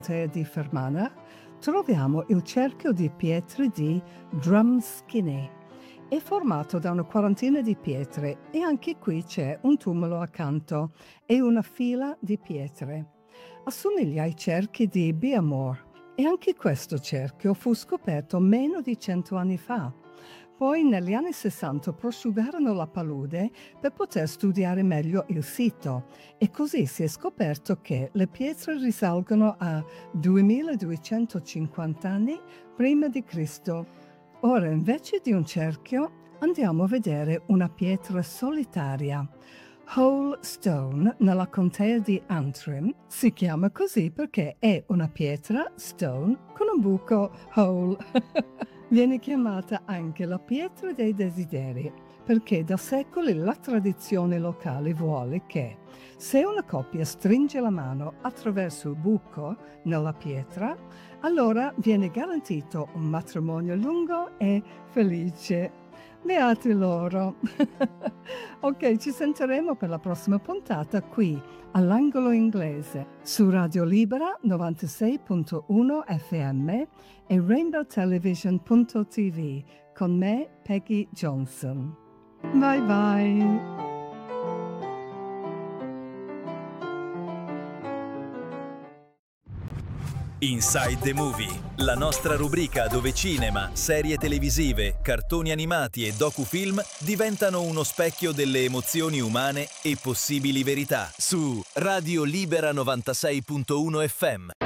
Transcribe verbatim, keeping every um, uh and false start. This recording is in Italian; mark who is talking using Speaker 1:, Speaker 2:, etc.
Speaker 1: di Fermana troviamo il cerchio di pietre di Drumskinny. È formato da una quarantina di pietre e anche qui c'è un tumulo accanto e una fila di pietre. Assomiglia ai cerchi di Beamore e anche questo cerchio fu scoperto meno di cento anni fa. Poi negli anni sessanta prosciugarono la palude per poter studiare meglio il sito e così si è scoperto che le pietre risalgono a duemiladuecentocinquanta anni prima di Cristo. Ora invece di un cerchio andiamo a vedere una pietra solitaria. Hole Stone nella contea di Antrim si chiama così perché è una pietra stone con un buco hole. Viene chiamata anche la pietra dei desideri, perché da secoli la tradizione locale vuole che se una coppia stringe la mano attraverso il buco nella pietra, allora viene garantito un matrimonio lungo e felice. Beati loro! Ok, ci sentiremo per la prossima puntata qui all'Angolo Inglese su Radio Libera novantasei punto uno F M e rainbow television punto t v con me, Peggy Johnson. Bye bye!
Speaker 2: Inside the Movie, la nostra rubrica dove cinema, serie televisive, cartoni animati e docufilm diventano uno specchio delle emozioni umane e possibili verità su Radio Libera novantasei punto uno F M.